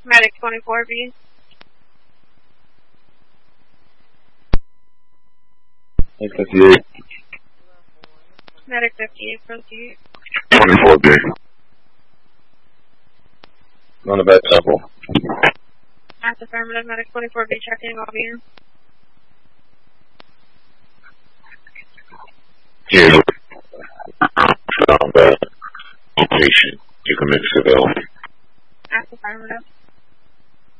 Medic 24B. Medic 58. Medic 58, proceed. 24B. On the bed sample. That's affirmative. Medic 24B checking over here. Yeah, found that location. You can mix it out.